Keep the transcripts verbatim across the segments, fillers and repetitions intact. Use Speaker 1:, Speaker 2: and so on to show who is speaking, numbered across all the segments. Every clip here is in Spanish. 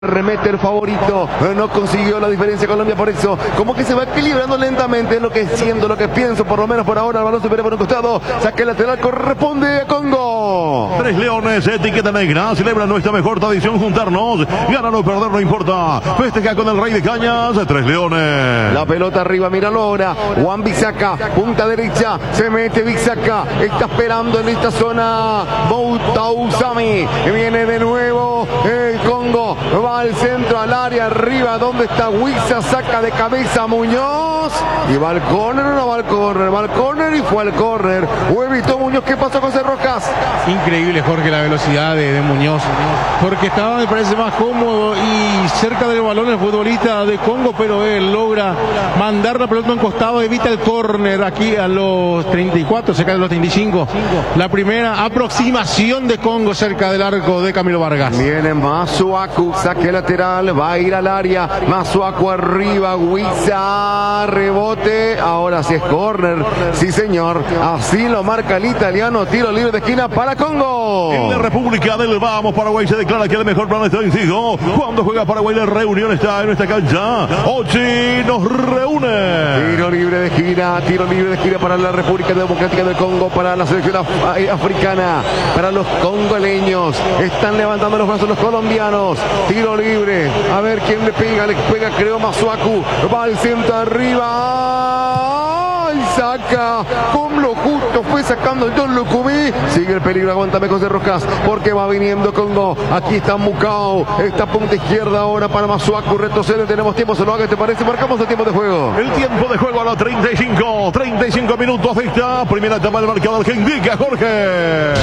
Speaker 1: Remete el favorito, no consiguió la diferencia Colombia, por eso como que se va equilibrando lentamente, es lo que siento, lo que pienso, por lo menos por ahora. El balón supera por un costado, saque lateral, corresponde a Congo.
Speaker 2: Tres Leones, etiqueta negra, celebra nuestra mejor tradición juntarnos, ganar o perder no importa, festeja con el Rey de Cañas, Tres Leones.
Speaker 1: La pelota arriba, míralo ahora, Juan Bisaca, punta derecha, se mete Bisaca, está esperando en esta zona Boutausami, viene de nuevo el Congo, va al centro, al área, arriba, donde está Huiza, saca de cabeza Muñoz, y va al córner, no va al córner, va al córner y fue al córner. Huevito Muñoz, ¿qué pasó con Cerrocas?
Speaker 3: Increíble, Jorge, la velocidad de, de Muñoz, porque estaba, me parece, más cómodo y cerca del balón el futbolista de Congo, pero él logra mandar la pelota a un costado, evita el córner aquí a los treinta y cuatro, cerca de los treinta y cinco. La primera aproximación de Congo cerca del arco de Camilo Vargas.
Speaker 1: Viene Masuaku, saque lateral, va a ir al área, Masuaku arriba, Huiza, rebote, ahora sí es córner, sí señor, así lo marca el italiano, tiro libre de esquina para Congo.
Speaker 2: En la República del Vamos, Paraguay se declara que el mejor plan está vencido. Cuando juega Paraguay, la reunión está en nuestra cancha, Ochi nos reúne.
Speaker 1: Tiro libre de esquina, tiro libre de esquina para la República Democrática del Congo, para la selección af africana, para los congoleños, están levantando los brazos los colombianos. Tiro libre, a ver quién le pega, le pega creo Masuaku, va al centro arriba, y saca con lo justo, fue sacando el John Lucumí, sigue el peligro, aguántame José Rojas, porque va viniendo Congo, aquí está Mucao, esta punta izquierda ahora para Masuaku, retrocede, tenemos tiempo, se lo haga, ¿te parece? Marcamos el tiempo de juego.
Speaker 2: El tiempo de juego a los treinta y cinco, treinta y cinco minutos de esta primera etapa del marcador que indica Jorge.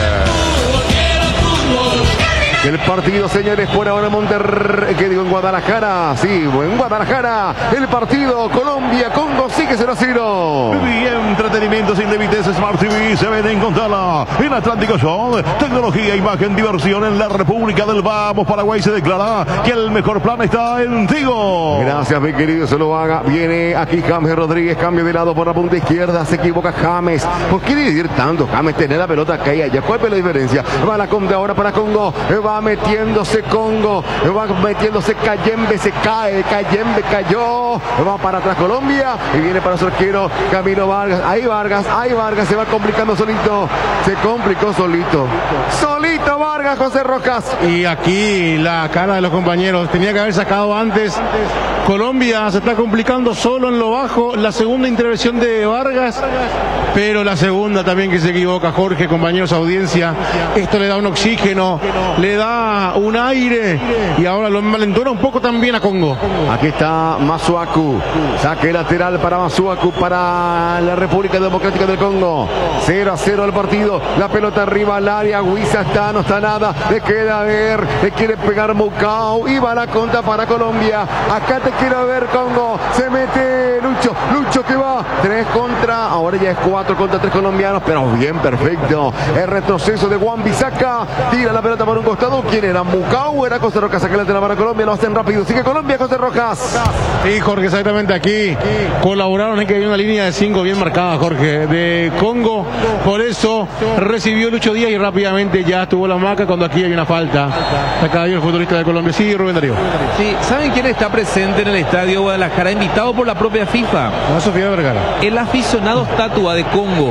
Speaker 1: El partido, señores, por ahora Monterrey, que digo en Guadalajara, sí, en Guadalajara, el partido Colombia-Congo sigue cero a cero.
Speaker 2: Bien, entretenimiento sin límites, Smart T V se ven en encontrarla en Atlántico Show, tecnología, imagen, diversión en la República del Vamos. Paraguay se declara que el mejor plan está en Tigo.
Speaker 1: Gracias, mi querido, se lo haga. Viene aquí James Rodríguez, cambio de lado por la punta izquierda, se equivoca James. ¿Por qué dividir tanto? James, tener la pelota acá y allá. ¿Cuál es la diferencia? Va la contra ahora para Congo, va metiéndose Congo, va metiéndose Cayembe, se cae, Cayembe cayó, va para atrás Colombia y viene para su arquero Camilo Vargas, ahí Vargas, ahí Vargas, se va complicando solito, se complicó solito, solito Vargas, José Rojas.
Speaker 3: Y aquí la cara de los compañeros, tenía que haber sacado antes. Colombia se está complicando solo en lo bajo, la segunda intervención de Vargas, pero la segunda también que se equivoca, Jorge, compañeros, audiencia, esto le da un oxígeno, le da un aire y ahora lo envalentona un poco también a Congo.
Speaker 1: Aquí está Masuaku, saque lateral para Masuaku, para la República Democrática del Congo, cero a cero el partido, la pelota arriba al área, Huiza está, no está nada, le queda a ver, le quiere pegar Mucao y va la contra para Colombia, acá te quiero ver Congo, se mete Lucho, Lucho que va, tres contra, ahora ya es cuatro contra tres colombianos, pero bien, perfecto, el retroceso de Juan Bisaca, tira la pelota por un costado, ¿quién era? Mucao, era José Rojas, saca lateral para Colombia, lo hacen rápido, sigue Colombia, José Rojas.
Speaker 3: Sí, Jorge, exactamente aquí colaboraron en que había una línea de cinco bien marcada, Jorge, de Congo, por eso recibió Lucho Díaz y rápidamente ya tuvo la marca cuando aquí hay una falta. Acá hay el futbolista de Colombia. Sí, Rubén Darío.
Speaker 4: Sí, ¿saben quién está presente en el estadio Guadalajara? Invitado por la propia FIFA.
Speaker 3: No, Sofía Vergara.
Speaker 4: El aficionado estatua de Congo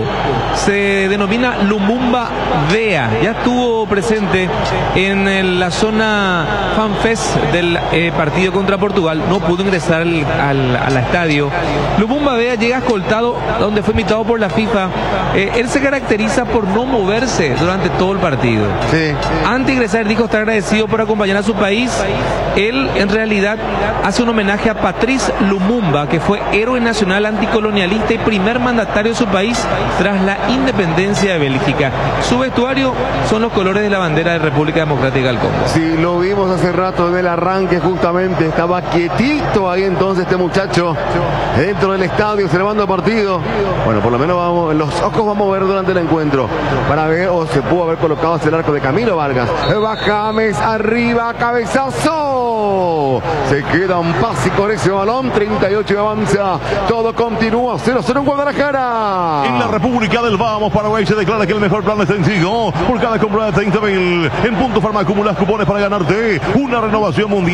Speaker 4: se denomina Lumumba Vea. Ya estuvo presente en el, la zona FanFest del eh, partido contra Portugal. No pudo ingresar al, al, al estadio. Lumumba Vea llega escoltado, donde fue invitado por la FIFA. Eh, él se caracteriza por no moverse durante todo el partido.
Speaker 1: Sí.
Speaker 4: Antes de ingresar dijo estar agradecido por acompañar a su país. Él en realidad hace un homenaje a Patrice Lumumba, que fue héroe nacional anticolonialista y primer mandatario de su país tras la independencia de Bélgica. Su vestuario son los colores de la bandera de República Democrática del Congo.
Speaker 1: Sí, lo vimos hace rato en el arranque justamente, estaba quietito ahí entonces este muchacho dentro del estadio celebrando el partido. Bueno, por lo menos vamos, los ojos vamos a ver durante el encuentro para ver, o se pudo haber colocado hacia el arco arco de Camilo Vargas. Va James arriba, cabezazo. Se queda un pase con ese balón. treinta y ocho y avanza. Todo continúa. cero cero en Guadalajara.
Speaker 2: En la República del Vamos, Paraguay se declara que el mejor plan es sencillo. Por cada compra de treinta mil en Punto Farma acumulas cupones para ganarte una renovación mundial.